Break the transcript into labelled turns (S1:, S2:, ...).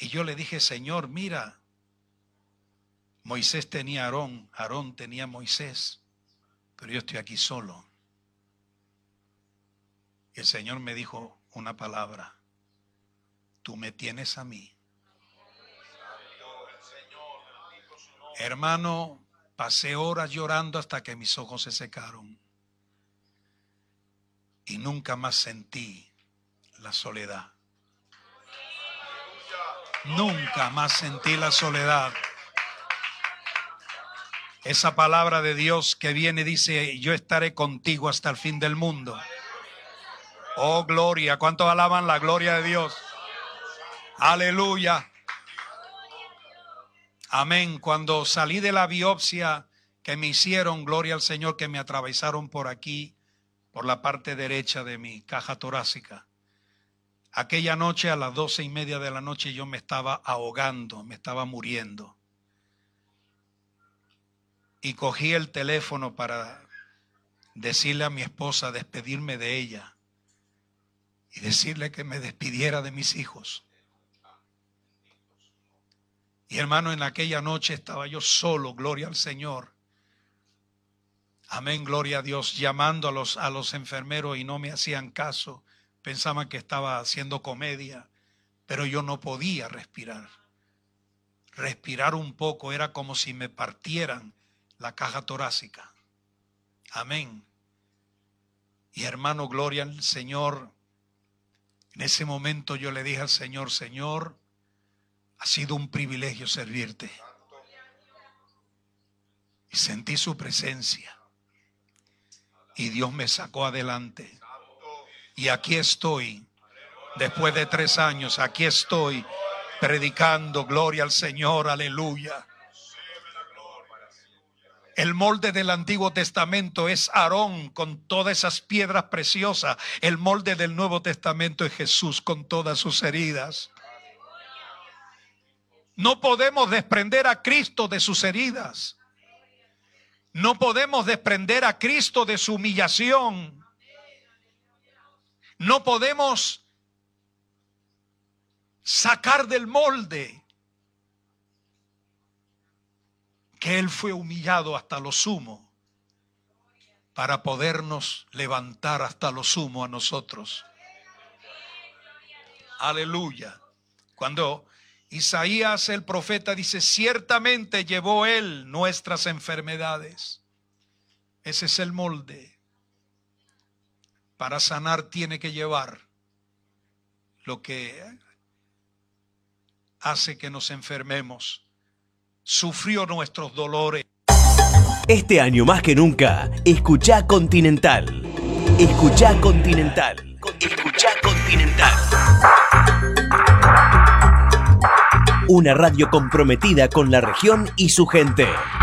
S1: Y yo le dije, Señor, mira, Moisés tenía a Aarón, Aarón tenía a Moisés, pero yo estoy aquí solo. Y el Señor me dijo una palabra: tú me tienes a mí. Hermano, pasé horas llorando hasta que mis ojos se secaron. Y nunca más sentí la soledad. Nunca más sentí la soledad. Esa palabra de Dios que viene dice: yo estaré contigo hasta el fin del mundo. Oh, gloria. ¿Cuántos alaban la gloria de Dios? Aleluya. Amén. Cuando salí de la biopsia que me hicieron, gloria al Señor, que me atravesaron por aquí, por la parte derecha de mi caja torácica. Aquella noche a las 12:30 de la noche yo me estaba ahogando, me estaba muriendo. Y cogí el teléfono para decirle a mi esposa, despedirme de ella y decirle que me despidiera de mis hijos. Y hermano, en aquella noche estaba yo solo, gloria al Señor. Amén, gloria a Dios, llamando a los enfermeros y no me hacían caso. Pensaban que estaba haciendo comedia, pero yo no podía respirar. Respirar un poco era como si me partieran la caja torácica. Amén. Y hermano, gloria al Señor. En ese momento yo le dije al Señor: Señor, ha sido un privilegio servirte. Y sentí su presencia. Y Dios me sacó adelante. Y aquí estoy, después de 3 años, aquí estoy predicando, gloria al Señor, aleluya. El molde del Antiguo Testamento es Aarón con todas esas piedras preciosas. El molde del Nuevo Testamento es Jesús con todas sus heridas. No podemos desprender a Cristo de sus heridas. No podemos desprender a Cristo de su humillación. No podemos sacar del molde que Él fue humillado hasta lo sumo para podernos levantar hasta lo sumo a nosotros. Aleluya. Cuando Isaías el profeta dice: ciertamente llevó Él nuestras enfermedades. Ese es el molde. Para sanar tiene que llevar lo que hace que nos enfermemos. Sufrió nuestros dolores.
S2: Este año más que nunca, escuchá Continental. Escuchá Continental. Escuchá Continental. Una radio comprometida con la región y su gente.